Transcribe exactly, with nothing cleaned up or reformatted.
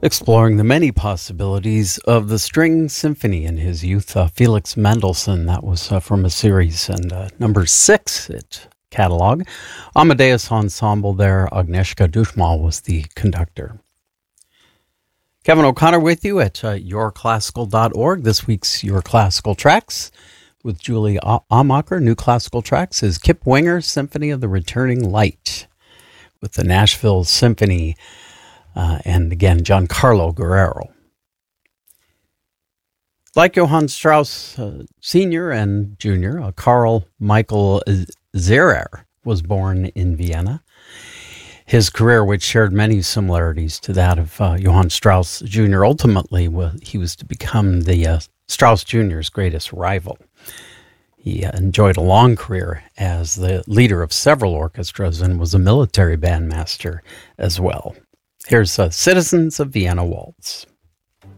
Exploring the many possibilities of the string symphony in his youth, uh, Felix Mendelssohn. That was uh, from a series, and uh, number six at catalog. Amadeus Ensemble there. Agnieszka Dushmal was the conductor. Kevin O'Connor with you at uh, your classical dot org. This week's Your Classical Tracks with Julie Amacher. New Classical Tracks is Kip Winger, Symphony of the Returning Light, with the Nashville Symphony. Uh, and again, Giancarlo Guerrero. Like Johann Strauss uh, Senior and Junior, uh, Carl Michael Zehrer was born in Vienna. His career, which shared many similarities to that of uh, Johann Strauss Junior, ultimately was, he was to become the uh, Strauss Junior's greatest rival. He uh, enjoyed a long career as the leader of several orchestras and was a military bandmaster as well. Here's uh, Citizens of Vienna Waltz.